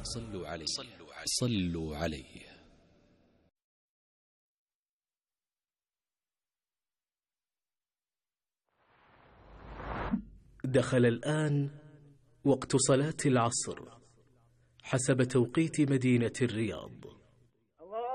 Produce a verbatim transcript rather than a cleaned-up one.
صلوا عليه صلوا عليه. دخل الآن وقت صلاة العصر حسب توقيت مدينة الرياض.